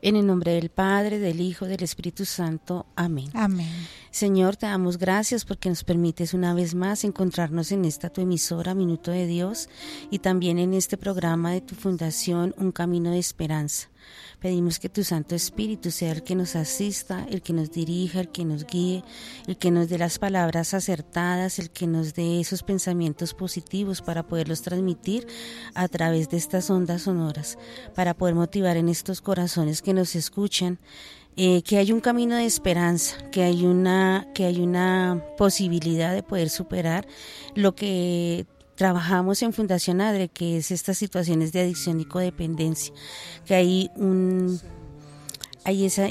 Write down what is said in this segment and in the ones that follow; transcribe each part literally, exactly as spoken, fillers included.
En el nombre del Padre, del Hijo, del Espíritu Santo. Amén. Amén. Señor, te damos gracias porque nos permites una vez más encontrarnos en esta tu emisora, Minuto de Dios, y también en este programa de tu fundación, Un Camino de Esperanza. Pedimos que tu Santo Espíritu sea el que nos asista, el que nos dirija, el que nos guíe, el que nos dé las palabras acertadas, el que nos dé esos pensamientos positivos para poderlos transmitir a través de estas ondas sonoras, para poder motivar en estos corazones que nos escuchan, eh, que hay un camino de esperanza, que hay una, que hay una posibilidad de poder superar lo que trabajamos en Fundación ADRE, que es estas situaciones de adicción y codependencia, que hay un hay esa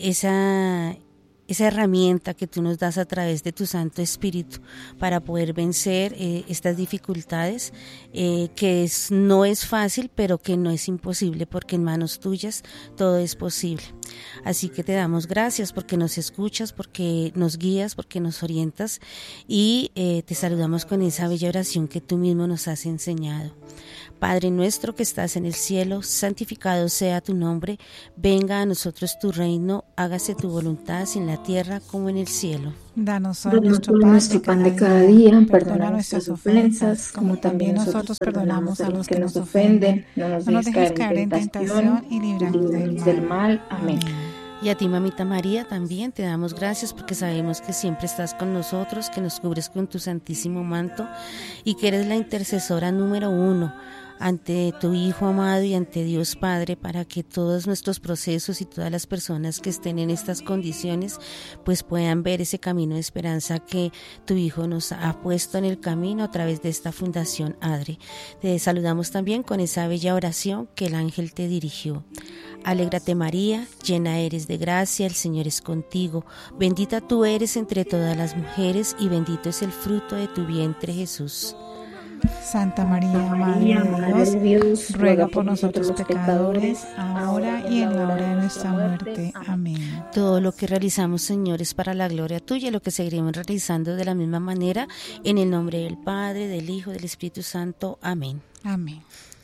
esa esa herramienta que tú nos das a través de tu Santo Espíritu para poder vencer eh, estas dificultades, eh, que es, no es fácil, pero que no es imposible, porque en manos tuyas todo es posible. Así que te damos gracias porque nos escuchas, porque nos guías, porque nos orientas, y eh, te saludamos con esa bella oración que tú mismo nos has enseñado. Padre nuestro que estás en el cielo, santificado sea tu nombre, venga a nosotros tu reino, hágase tu voluntad en la tierra como en el cielo. Danos hoy nuestro pan, nuestro pan de cada día, día. Perdona nuestras ofensas, como también nosotros perdonamos a los que nos ofenden. No nos, no nos dejes caer en tentación y líbranos del, del mal. Amén. Y a ti, mamita María, también te damos gracias porque sabemos que siempre estás con nosotros, que nos cubres con tu santísimo manto y que eres la intercesora número uno ante tu Hijo amado y ante Dios Padre, para que todos nuestros procesos y todas las personas que estén en estas condiciones pues puedan ver ese camino de esperanza que tu Hijo nos ha puesto en el camino a través de esta Fundación ADRE. Te saludamos también con esa bella oración que el ángel te dirigió. Alégrate María, llena eres de gracia, el Señor es contigo, bendita tú eres entre todas las mujeres y bendito es el fruto de tu vientre Jesús. Santa María, Madre de Dios, ruega por nosotros pecadores, ahora y en la hora de nuestra muerte. Amén. Todo lo que realizamos, Señor, es para la gloria tuya, lo que seguiremos realizando de la misma manera, en el nombre del Padre, del Hijo, del Espíritu Santo. Amén. Amén.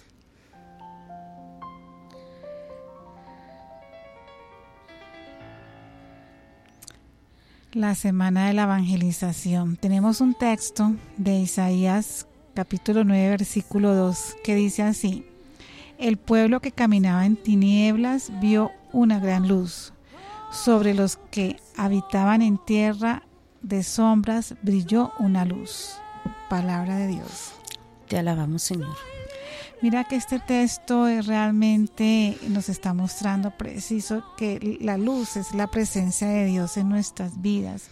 La semana de la evangelización. Tenemos un texto de Isaías capítulo nueve, versículo dos, que dice así: el pueblo que caminaba en tinieblas vio una gran luz. Sobre los que habitaban en tierra de sombras brilló una luz. Palabra de Dios. Te alabamos, Señor. Mira que este texto realmente nos está mostrando preciso que la luz es la presencia de Dios en nuestras vidas.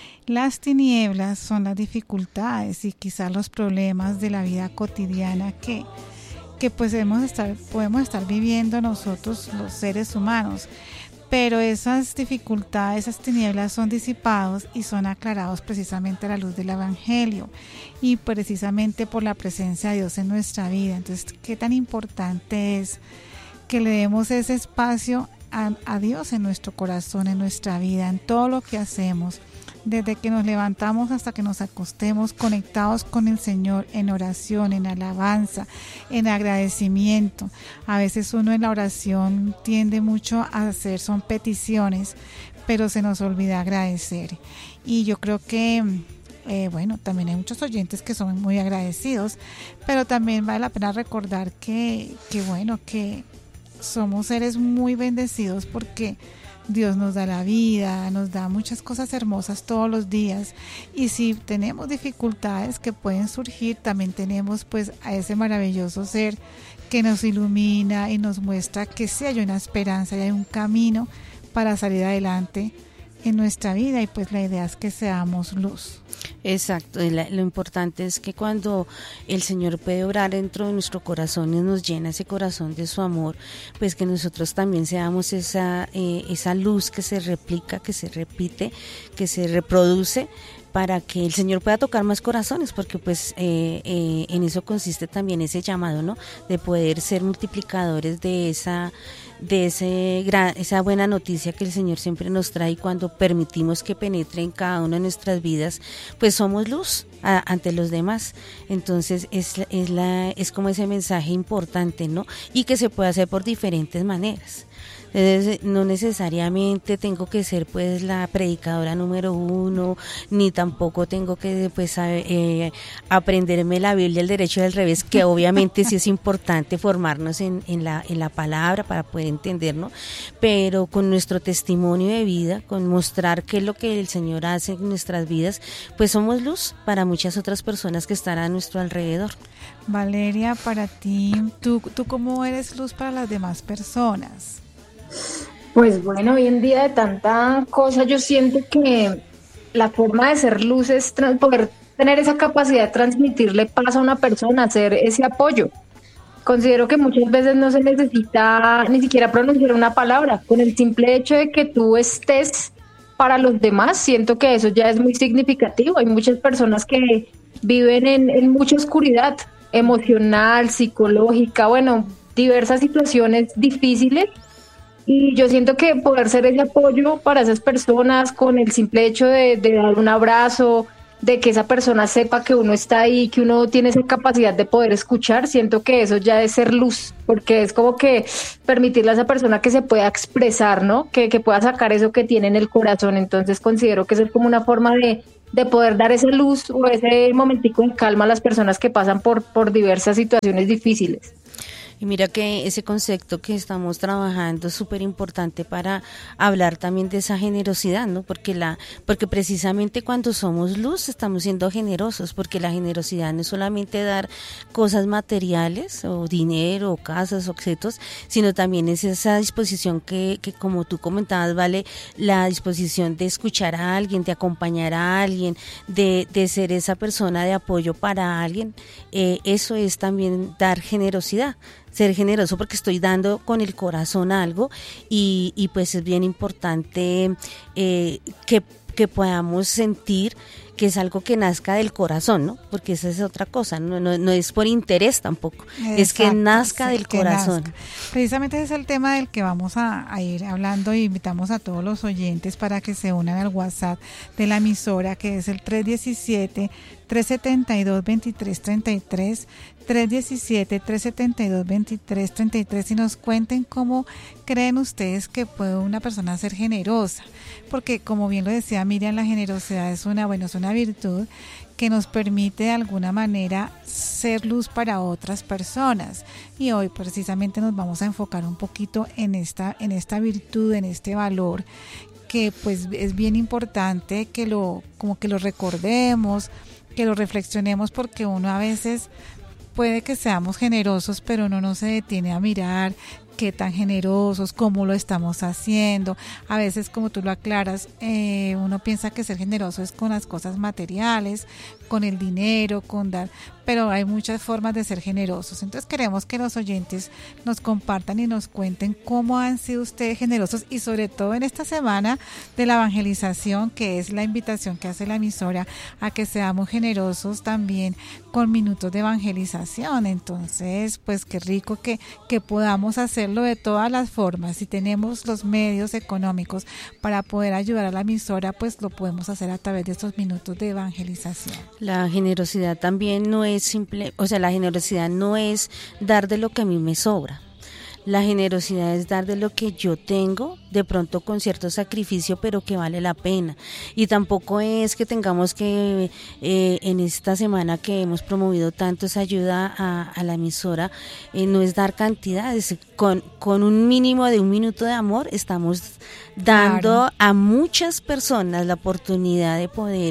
Las tinieblas son las dificultades y quizás los problemas de la vida cotidiana que, que pues debemos estar, podemos estar viviendo nosotros los seres humanos. Pero esas dificultades, esas tinieblas son disipados y son aclarados precisamente a la luz del Evangelio y precisamente por la presencia de Dios en nuestra vida. Entonces, qué tan importante es que le demos ese espacio a, a Dios en nuestro corazón, en nuestra vida, en todo lo que hacemos. Desde que nos levantamos hasta que nos acostemos, conectados con el Señor en oración, en alabanza, en agradecimiento. A veces uno en la oración tiende mucho a hacer, son peticiones, pero se nos olvida agradecer. Y yo creo que, eh, bueno, también hay muchos oyentes que son muy agradecidos, pero también vale la pena recordar que, que bueno, que somos seres muy bendecidos porque Dios nos da la vida, nos da muchas cosas hermosas todos los días, y si tenemos dificultades que pueden surgir, también tenemos pues a ese maravilloso ser que nos ilumina y nos muestra que sí hay una esperanza y hay un camino para salir adelante en nuestra vida, y pues la idea es que seamos luz. Exacto, y la, lo importante es que cuando el Señor puede obrar dentro de nuestro corazón y nos llena ese corazón de su amor, pues que nosotros también seamos esa, eh, esa luz que se replica, que se repite, que se reproduce, para que el Señor pueda tocar más corazones, porque pues eh, eh, en eso consiste también ese llamado, ¿no? De poder ser multiplicadores de esa de ese gran, esa buena noticia que el Señor siempre nos trae, y cuando permitimos que penetre en cada una de nuestras vidas, pues somos luz a, ante los demás. Entonces es, es, la, es como ese mensaje importante, ¿no? Y que se puede hacer por diferentes maneras. Entonces, no necesariamente tengo que ser pues la predicadora número uno, ni tampoco tengo que pues a, eh, aprenderme la Biblia al derecho y al revés, que obviamente sí es importante formarnos en, en, la, en la palabra para poder entendernos, pero con nuestro testimonio de vida, con mostrar qué es lo que el Señor hace en nuestras vidas, pues somos luz para muchas otras personas que están a nuestro alrededor. Valeria, para ti, ¿tú, tú cómo eres luz para las demás personas? Pues bueno, hoy en día de tanta cosa yo siento que la forma de ser luz es trans- poder tener esa capacidad de transmitirle paz a una persona, hacer ese apoyo. Considero que muchas veces no se necesita ni siquiera pronunciar una palabra, con el simple hecho de que tú estés para los demás, siento que eso ya es muy significativo. Hay muchas personas que viven en, en mucha oscuridad emocional, psicológica, bueno, diversas situaciones difíciles. Y yo siento que poder ser ese apoyo para esas personas con el simple hecho de, de dar un abrazo, de que esa persona sepa que uno está ahí, que uno tiene esa capacidad de poder escuchar, siento que eso ya es ser luz, porque es como que permitirle a esa persona que se pueda expresar, ¿no? Que, que pueda sacar eso que tiene en el corazón. Entonces considero que eso es como una forma de, de poder dar esa luz o ese momentico de calma a las personas que pasan por, por diversas situaciones difíciles. Y mira que ese concepto que estamos trabajando es súper importante para hablar también de esa generosidad, ¿no? Porque la, porque precisamente cuando somos luz estamos siendo generosos, porque la generosidad no es solamente dar cosas materiales o dinero o casas o objetos, sino también es esa disposición que, que como tú comentabas, Vale, la disposición de escuchar a alguien, de acompañar a alguien, de, de ser esa persona de apoyo para alguien. Eh, eso es también dar generosidad. Ser generoso porque estoy dando con el corazón algo y, y pues es bien importante eh, que, que podamos sentir que es algo que nazca del corazón, ¿no? Porque esa es otra cosa, no, no, no es por interés tampoco, exacto, es que nazca sí, del que corazón. Nazca. Precisamente ese es el tema del que vamos a, a ir hablando y invitamos a todos los oyentes para que se unan al WhatsApp de la emisora, que es el tres diecisiete, tres setenta y dos, veintitrés treinta y tres, tres diecisiete, tres setenta y dos, veintitrés treinta y tres y nos cuenten cómo creen ustedes que puede una persona ser generosa, porque como bien lo decía Miriam, la generosidad es una, bueno, es una virtud que nos permite de alguna manera ser luz para otras personas, y hoy precisamente nos vamos a enfocar un poquito en esta, en esta virtud, en este valor que pues es bien importante que lo, como que lo recordemos, que lo reflexionemos, porque uno a veces puede que seamos generosos, pero uno no se detiene a mirar qué tan generosos, cómo lo estamos haciendo. A veces, como tú lo aclaras, eh, uno piensa que ser generoso es con las cosas materiales, con el dinero, con dar, pero hay muchas formas de ser generosos. Entonces queremos que los oyentes nos compartan y nos cuenten cómo han sido ustedes generosos, y sobre todo en esta semana de la evangelización, que es la invitación que hace la emisora a que seamos generosos también con minutos de evangelización. Entonces, pues qué rico que, que podamos hacerlo de todas las formas. Si tenemos los medios económicos para poder ayudar a la emisora, pues lo podemos hacer a través de estos minutos de evangelización. La generosidad también no es simple, o sea, la generosidad no es dar de lo que a mí me sobra. La generosidad es dar de lo que yo tengo, de pronto con cierto sacrificio, pero que vale la pena. Y tampoco es que tengamos que, eh, en esta semana que hemos promovido tanto esa ayuda a, a la emisora, eh, no es dar cantidades. Con, con un mínimo de un minuto de amor estamos dando claro. a muchas personas la oportunidad de poder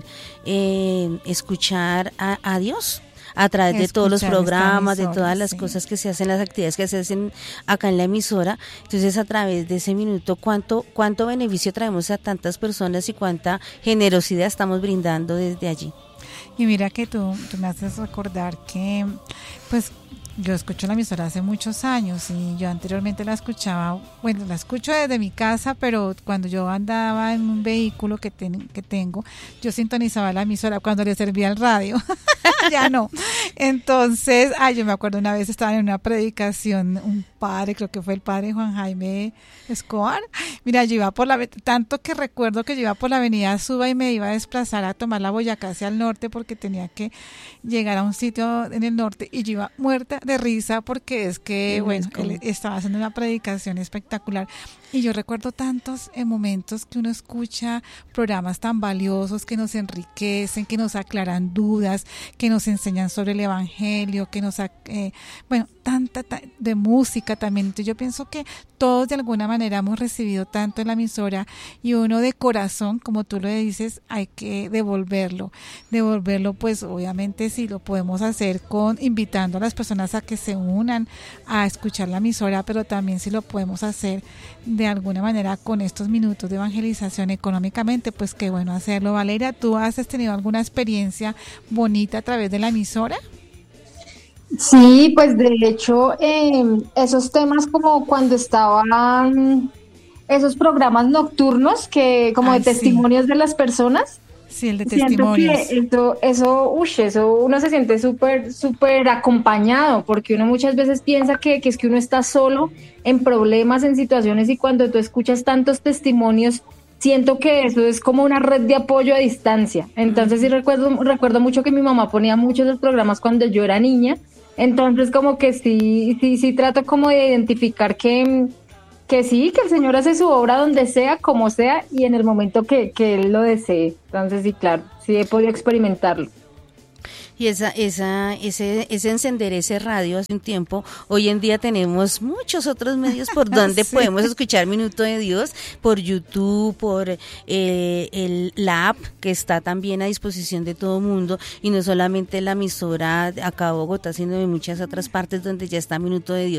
eh, escuchar a, a Dios a través Escuchar de todos los programas, emisora, de todas las sí. cosas que se hacen, las actividades que se hacen acá en la emisora. Entonces, a través de ese minuto, ¿cuánto cuánto beneficio traemos a tantas personas y cuánta generosidad estamos brindando desde allí? Y mira que tú, tú me haces recordar que, pues, yo escucho la emisora hace muchos años, y yo anteriormente la escuchaba, bueno, la escucho desde mi casa, pero cuando yo andaba en un vehículo que, ten, que tengo, yo sintonizaba la emisora cuando le servía el radio. ya no. Entonces, ay, yo me acuerdo una vez estaba en una predicación, un padre, creo que fue el padre Juan Jaime Escobar. Mira, yo iba por la, tanto que recuerdo que yo iba por la avenida Suba y me iba a desplazar a tomar la Boyacá hacia el norte porque tenía que llegar a un sitio en el norte y yo iba muerta de risa porque es que, bueno, él estaba haciendo una predicación espectacular y yo recuerdo tantos eh, momentos que uno escucha programas tan valiosos que nos enriquecen, que nos aclaran dudas, que nos enseñan sobre el evangelio, que nos, eh, bueno, tanta ta, de música también. Entonces yo pienso que todos de alguna manera hemos recibido tanto en la emisora y uno de corazón, como tú lo dices, hay que devolverlo. Devolverlo, pues obviamente sí lo podemos hacer con invitando a las personas a que se unan a escuchar la emisora, pero también sí lo podemos hacer de alguna manera con estos minutos de evangelización económicamente, pues qué bueno hacerlo. Valeria, ¿tú has tenido alguna experiencia bonita a través de la emisora? Sí, pues de hecho, eh, esos temas como cuando estaban esos programas nocturnos que como Ay, de testimonios sí. de las personas. Sí, el de testimonios. Siento que eso, eso, uy, eso uno se siente súper, súper acompañado, porque uno muchas veces piensa que, que es que uno está solo en problemas, en situaciones, y cuando tú escuchas tantos testimonios, siento que eso es como una red de apoyo a distancia. Entonces sí recuerdo, recuerdo mucho que mi mamá ponía muchos de los programas cuando yo era niña. Entonces como que sí, sí, sí trato como de identificar que, que sí, que el Señor hace su obra donde sea, como sea, y en el momento que, que Él lo desee. Entonces sí, claro, sí he podido experimentarlo. Y esa, esa, ese, ese encender ese radio hace un tiempo, hoy en día tenemos muchos otros medios por donde sí. podemos escuchar Minuto de Dios, por YouTube, por eh, el, la app que está también a disposición de todo el mundo, y no solamente la emisora acá de Bogotá, sino de muchas otras partes donde ya está Minuto de Dios